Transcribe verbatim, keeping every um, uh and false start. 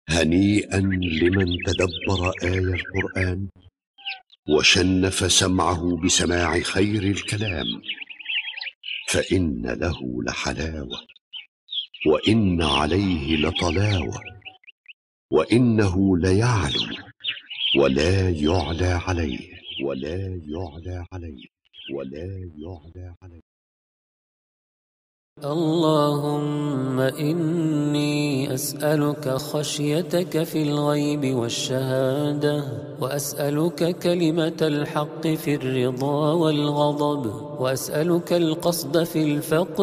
هنيئا لمن تدبر آي القرآن وشنف سمعه بسماع خير الكلام، فإن له لحلاوة وإن عليه لطلاوة، وإنه ليعلو ولا يعلى عليه ولا يعلى عليه ولا يعلى عليه. اللهم إني أسألك خشيتك في الغيب والشهادة، وأسألك كلمة الحق في الرضا والغضب، وأسألك القصد في الفقر